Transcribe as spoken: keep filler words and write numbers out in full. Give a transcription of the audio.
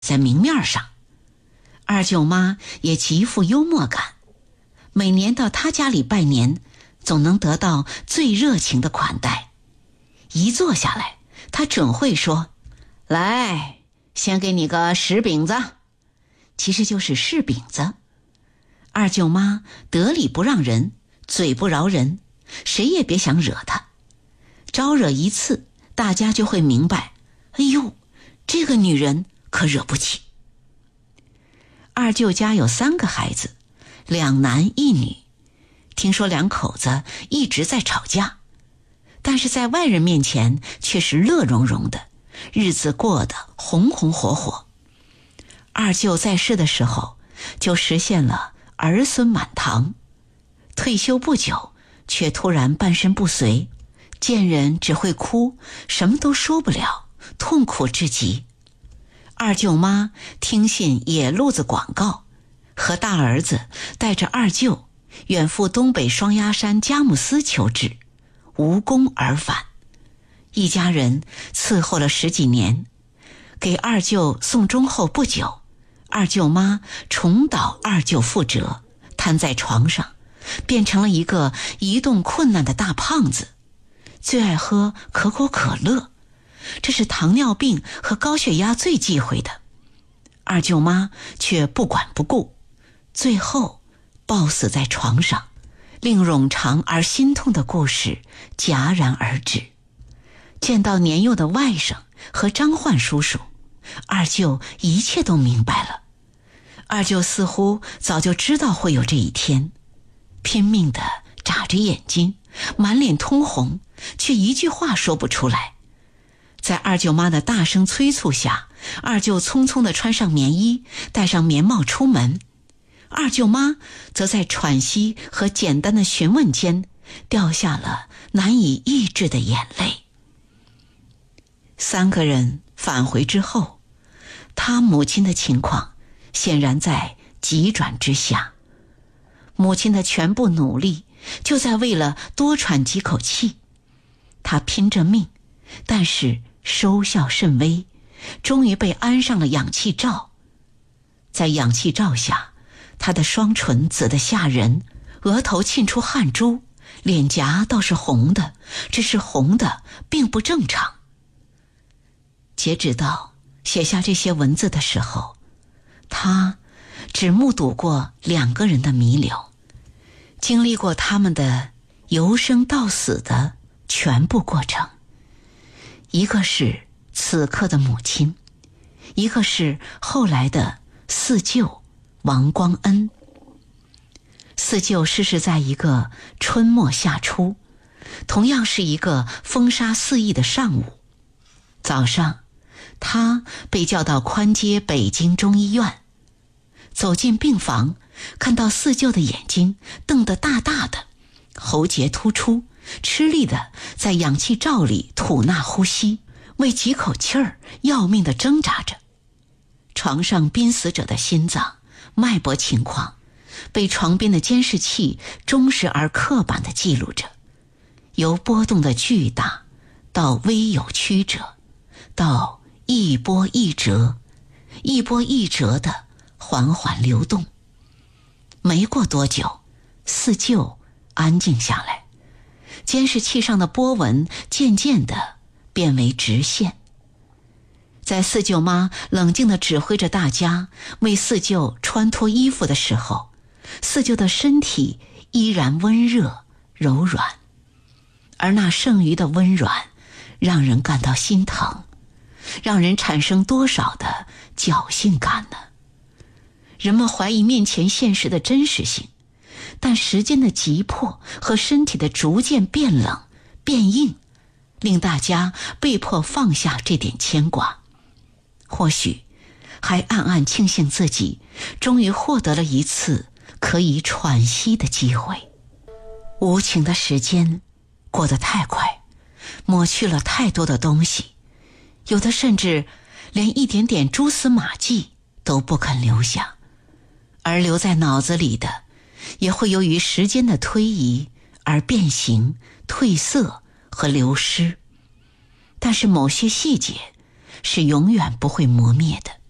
在明面上。二舅妈也极富幽默感，每年到她家里拜年，总能得到最热情的款待。一坐下来，她准会说：“来，先给你个石饼子。”其实就是柿饼子。二舅妈得理不让人，嘴不饶人，谁也别想惹她。招惹一次，大家就会明白，哎呦，这个女人可惹不起。二舅家有三个孩子，两男一女，听说两口子一直在吵架，但是在外人面前却是乐融融的，日子过得红红火火。二舅在世的时候就实现了儿孙满堂，退休不久却突然半身不遂，见人只会哭，什么都说不了，痛苦至极。二舅妈听信野路子广告，和大儿子带着二舅远赴东北双鸭山佳木斯求治，无功而返。一家人伺候了十几年，给二舅送终后不久，二舅妈重蹈二舅覆辙，瘫在床上，变成了一个移动困难的大胖子，最爱喝可口可乐，这是糖尿病和高血压最忌讳的。二舅妈却不管不顾，最后暴死在床上，令冗长而心痛的故事戛然而止。见到年幼的外甥和张焕叔叔，二舅一切都明白了。二舅似乎早就知道会有这一天，拼命地眨着眼睛，满脸通红，却一句话说不出来。在二舅妈的大声催促下，二舅匆匆地穿上棉衣，戴上棉帽出门。二舅妈则在喘息和简单的询问间，掉下了难以抑制的眼泪。三个人返回之后，他母亲的情况显然在急转直下。母亲的全部努力就在为了多喘几口气，她拼着命，但是收效甚微，终于被安上了氧气罩。在氧气罩下，她的双唇紫得吓人，额头沁出汗珠，脸颊倒是红的，只是红的并不正常。截止到写下这些文字的时候，他只目睹过两个人的弥留，经历过他们的由生到死的全部过程。一个是此刻的母亲，一个是后来的四舅王光恩。四舅逝世在一个春末夏初，同样是一个风沙四溢的上午。早上，他被叫到宽街北京中医院，走进病房，看到四舅的眼睛瞪得大大的，喉结突出，吃力的在氧气罩里吐纳呼吸，为几口气儿要命地挣扎着。床上濒死者的心脏、脉搏情况被床边的监视器忠实而刻板地记录着，由波动的巨大到微有曲折，到一波一折，一波一折的缓缓流动。没过多久，四舅安静下来，监视器上的波纹渐渐地变为直线。在四舅妈冷静地指挥着大家为四舅穿脱衣服的时候，四舅的身体依然温热柔软，而那剩余的温软让人感到心疼，让人产生多少的侥幸感呢？人们怀疑面前现实的真实性，但时间的急迫和身体的逐渐变冷变硬，令大家被迫放下这点牵挂，或许还暗暗庆幸自己终于获得了一次可以喘息的机会。无情的时间过得太快，抹去了太多的东西，有的甚至连一点点蛛丝马迹都不肯留下，而留在脑子里的也会由于时间的推移而变形、褪色和流失。但是某些细节是永远不会磨灭的。